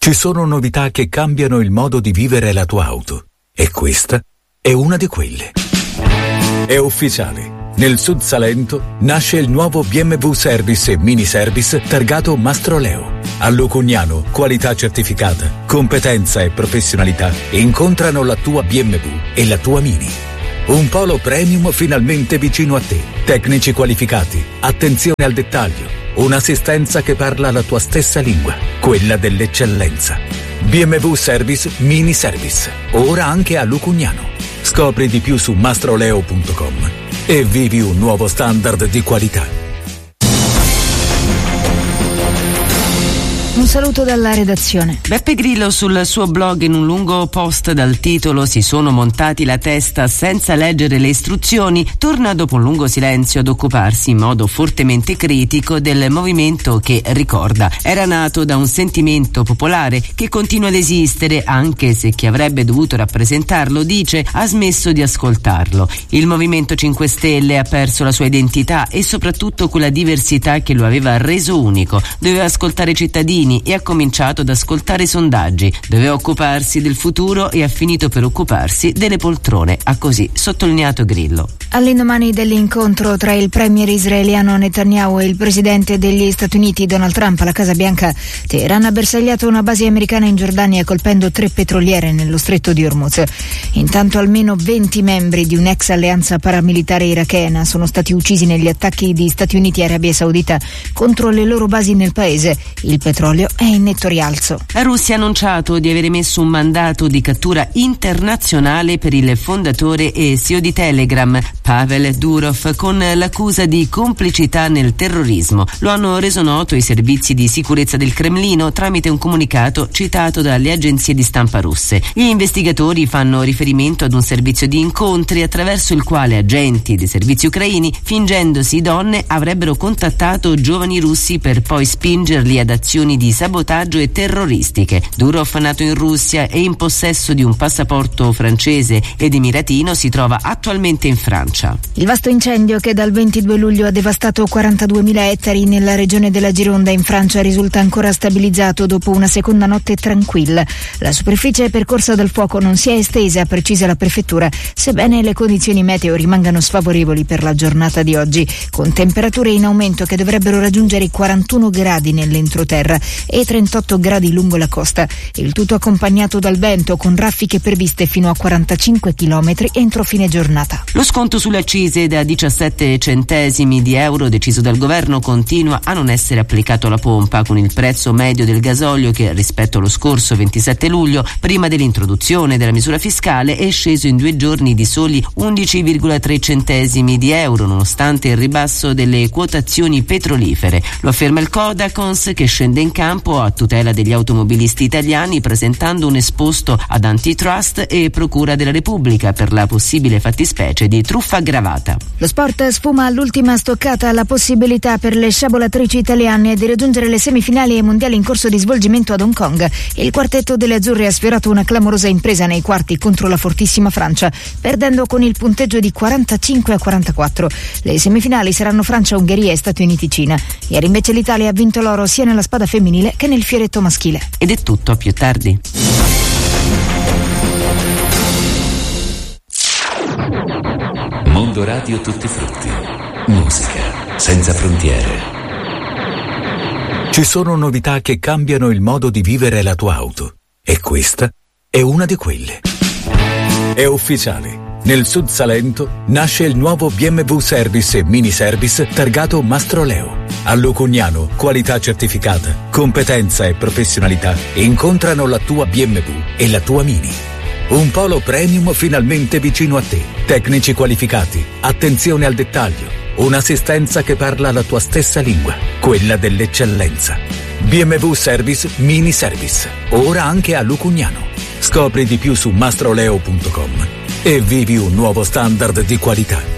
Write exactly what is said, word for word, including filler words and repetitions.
Ci sono novità che cambiano il modo di vivere la tua auto. E questa è una di quelle. È ufficiale. Nel Sud Salento nasce il nuovo B M W Service e Mini Service targato Mastroleo. A Lucugnano, qualità certificata, competenza e professionalità incontrano la tua B M W e la tua Mini. Un polo premium finalmente vicino a te. Tecnici qualificati, attenzione al dettaglio, un'assistenza che parla la tua stessa lingua, quella dell'eccellenza. B M W Service Mini Service, ora anche a Lucugnano. Scopri di più su mastroleo punto com e vivi un nuovo standard di qualità. Un saluto dalla redazione. Beppe Grillo sul suo blog in un lungo post dal titolo "Si sono montati la testa senza leggere le istruzioni" torna dopo un lungo silenzio ad occuparsi in modo fortemente critico del movimento che, ricorda, era nato da un sentimento popolare che continua ad esistere anche se chi avrebbe dovuto rappresentarlo, dice, ha smesso di ascoltarlo. Il Movimento cinque Stelle ha perso la sua identità e soprattutto quella diversità che lo aveva reso unico. Doveva ascoltare i cittadini e ha cominciato ad ascoltare i sondaggi. Doveva occuparsi del futuro e ha finito per occuparsi delle poltrone, ha così sottolineato Grillo. All'indomani dell'incontro tra il premier israeliano Netanyahu e il presidente degli Stati Uniti Donald Trump alla Casa Bianca, Teheran ha bersagliato una base americana in Giordania colpendo tre petroliere nello stretto di Hormuz. Intanto almeno venti membri di un'ex alleanza paramilitare irachena sono stati uccisi negli attacchi di Stati Uniti e Arabia Saudita contro le loro basi nel paese. Il petrolio è in netto rialzo. La Russia ha annunciato di aver emesso un mandato di cattura internazionale per il fondatore e C E O di Telegram, Pavel Durov, con l'accusa di complicità nel terrorismo. Lo hanno reso noto i servizi di sicurezza del Cremlino tramite un comunicato citato dalle agenzie di stampa russe. Gli investigatori fanno riferimento ad un servizio di incontri attraverso il quale agenti dei servizi ucraini, fingendosi donne, avrebbero contattato giovani russi per poi spingerli ad azioni di sabotaggio e terroristiche. Durov, nato in Russia e in possesso di un passaporto francese ed emiratino, si trova attualmente in Francia. Il vasto incendio che dal ventidue luglio ha devastato quarantaduemila ettari nella regione della Gironda in Francia risulta ancora stabilizzato dopo una seconda notte tranquilla. La superficie percorsa dal fuoco non si è estesa, precisa la prefettura, sebbene le condizioni meteo rimangano sfavorevoli per la giornata di oggi, con temperature in aumento che dovrebbero raggiungere i quarantuno gradi nell'entroterra e trentotto gradi lungo la costa, il tutto accompagnato dal vento con raffiche previste fino a quarantacinque chilometri entro fine giornata. Lo sconto sulle accise da diciassette centesimi di euro deciso dal governo continua a non essere applicato alla pompa, con il prezzo medio del gasolio che rispetto allo scorso ventisette luglio, prima dell'introduzione della misura fiscale, è sceso in due giorni di soli undici virgola tre centesimi di euro, nonostante il ribasso delle quotazioni petrolifere. Lo afferma il Codacons, che scende in campo a tutela degli automobilisti italiani presentando un esposto ad Antitrust e Procura della Repubblica per la possibile fattispecie di truffa aggravata. Lo sport sfuma all'ultima stoccata la possibilità per le sciabolatrici italiane di raggiungere le semifinali ai mondiali in corso di svolgimento ad Hong Kong. Il quartetto delle azzurre ha sfiorato una clamorosa impresa nei quarti contro la fortissima Francia, perdendo con il punteggio di quarantacinque a quarantaquattro. Le semifinali saranno Francia, Ungheria e Stati Uniti-Cina. Ieri invece l'Italia ha vinto l'oro sia nella spada femminile che nel fioretto maschile. Ed è tutto, a più tardi. Mondo Radio Tutti Frutti. Musica senza frontiere. Ci sono novità che cambiano il modo di vivere la tua auto. E questa è una di quelle. È ufficiale. Nel Sud Salento nasce il nuovo B M W Service e Mini Service targato Mastroleo. A Lucugnano, qualità certificata, competenza e professionalità incontrano la tua B M W e la tua Mini. Un polo premium finalmente vicino a te. Tecnici qualificati, attenzione al dettaglio, un'assistenza che parla la tua stessa lingua, quella dell'eccellenza. B M W Service Mini Service, ora anche a Lucugnano. Scopri di più su mastroleo punto com e vivi un nuovo standard di qualità.